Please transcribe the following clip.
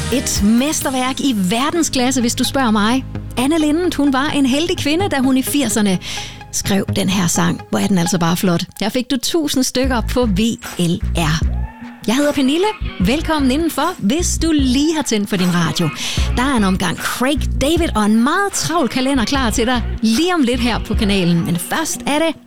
Et mesterværk i verdensklasse, hvis du spørger mig. Anne Linnet, hun var en heldig kvinde, da hun i 80'erne skrev den her sang. Hvor er den altså bare flot. Her fik du 1000 stykker på VLR. Jeg hedder Pernille. Velkommen indenfor, hvis du lige har tændt for din radio. Der er en omgang Craig David og en meget travl kalender klar til dig lige om lidt her på kanalen. Men først er det